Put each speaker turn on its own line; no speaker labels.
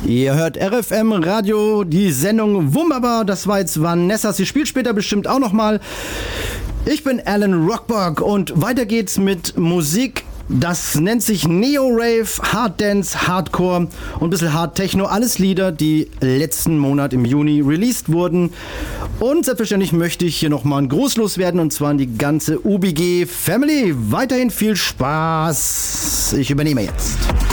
Ihr hört RFM Radio, die Sendung Wunderbar. Das war jetzt Vanessa. Sie spielt später bestimmt auch nochmal. Ich bin Alan Rockberg und weiter geht's mit Musik. Das nennt sich Neo-Rave, Hard Dance, Hardcore und ein bisschen Hard Techno. Alles Lieder, die letzten Monat im Juni released wurden. Und selbstverständlich möchte ich hier nochmal ein Gruß loswerden, und zwar an die ganze UBG Family. Weiterhin viel Spaß. Ich übernehme jetzt.